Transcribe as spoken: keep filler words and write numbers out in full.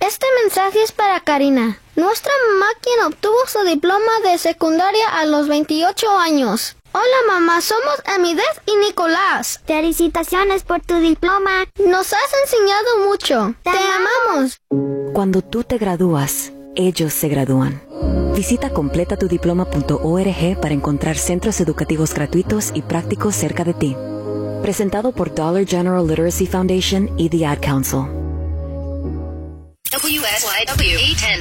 Este mensaje es para Karina, nuestra mamá quien obtuvo su diploma de secundaria a los veintiocho años. Hola mamá, somos Amideth y Nicolás. Felicitaciones por tu diploma. Nos has enseñado mucho. Te, Te amamos. Cuando tú te gradúas, ellos se gradúan. Visita completa tu diploma punto org para encontrar centros educativos gratuitos y prácticos cerca de ti. Presentado por Dollar General Literacy Foundation y The Ad Council. W S Y W eight ten.